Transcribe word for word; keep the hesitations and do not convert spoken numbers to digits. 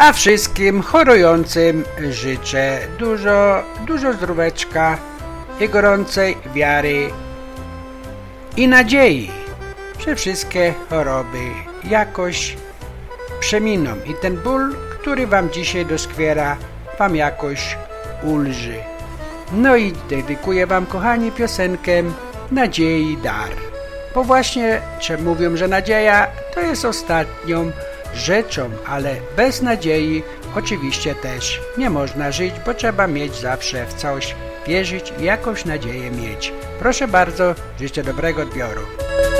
A wszystkim chorującym życzę dużo, dużo zdróweczka i gorącej wiary i nadziei, że wszystkie choroby jakoś przeminą i ten ból, który wam dzisiaj doskwiera, wam jakoś ulży. No i dedykuję wam, kochani, piosenkę Nadziei dar. Bo właśnie, czy mówią, że nadzieja to jest ostatnią rzeczą, ale bez nadziei oczywiście też nie można żyć, bo trzeba mieć zawsze w coś wierzyć i jakąś nadzieję mieć. Proszę bardzo, życzę dobrego odbioru.